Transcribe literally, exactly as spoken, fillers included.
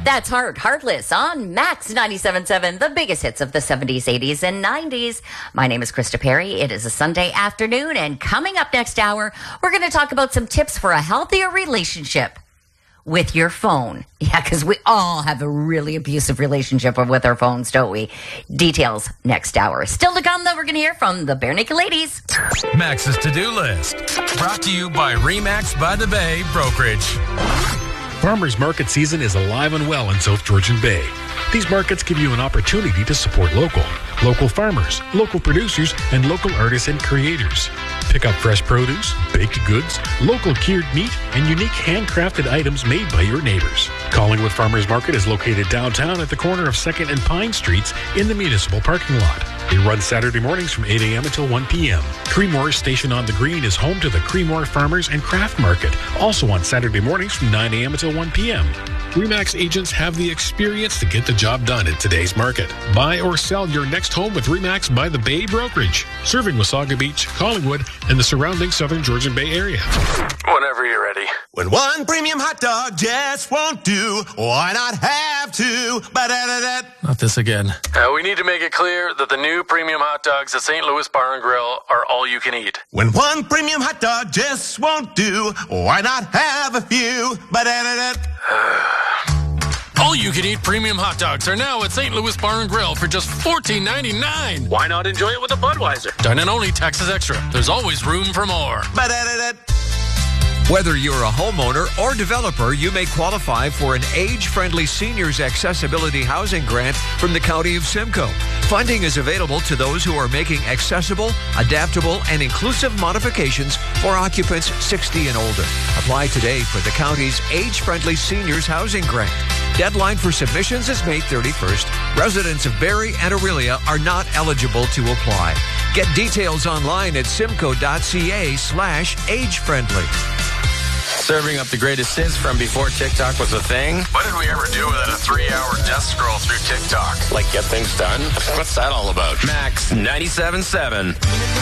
That's Heart Heartless on Max ninety-seven point seven, the biggest hits of the seventies, eighties, and nineties. My name is Krista Perry. It is a Sunday afternoon, and coming up next hour, we're going to talk about some tips for a healthier relationship with your phone. Yeah, because we all have a really abusive relationship with our phones, don't we? Details next hour. Still to come, though, we're going to hear from the Bare Naked Ladies. Max's to-do list. Brought to you by RE/MAX by the Bay Brokerage. Farmers Market season is alive and well in South Georgian Bay. These markets give you an opportunity to support local, local farmers, local producers, and local artists and creators. Pick up fresh produce, baked goods, local cured meat, and unique handcrafted items made by your neighbors. Collingwood Farmers Market is located downtown at the corner of second and Pine Streets in the municipal parking lot. They run Saturday mornings from eight a.m. until one p.m. Creemore Station on the Green is home to the Creemore Farmers and Craft Market, also on Saturday mornings from nine a.m. until one p.m. RE/MAX agents have the experience to get the job done in today's market. Buy or sell your next home with RE/MAX by the Bay Brokerage, serving Wasaga Beach, Collingwood, and the surrounding Southern Georgian Bay area. Whenever you're ready. When one premium hot dog just won't do, why not have two? Ba-da-da-da. Not this again. Uh, we need to make it clear that the new premium hot dogs at Saint Louis Bar and Grill are all you can eat. When one premium hot dog just won't do, why not have a few? Ba-da-da-da. All you can eat premium hot dogs are now at Saint Louis Bar and Grill for just fourteen ninety-nine. Why not enjoy it with a Budweiser? Dine in only, taxes extra. There's always room for more. Ba-da-da-da. Whether you're a homeowner or developer, you may qualify for an age-friendly seniors accessibility housing grant from the County of Simcoe. Funding is available to those who are making accessible, adaptable, and inclusive modifications for occupants sixty and older. Apply today for the county's age-friendly seniors housing grant. Deadline for submissions is May thirty-first. Residents of Barrie and Aurelia are not eligible to apply. Get details online at simcoe.ca slash age-friendly. Serving up the greatest hits from before TikTok was a thing. What did we ever do without a three-hour death scroll through TikTok? Like get things done? What's that all about? Max ninety-seven point seven.